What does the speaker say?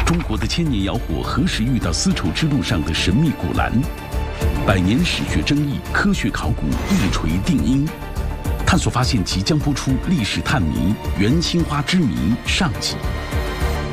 中国的千年窑火何时遇到丝绸之路上的神秘古兰？100年史学争议，科学考古一锤定音。探索发现即将播出《历史探谜：元青花之谜》上集。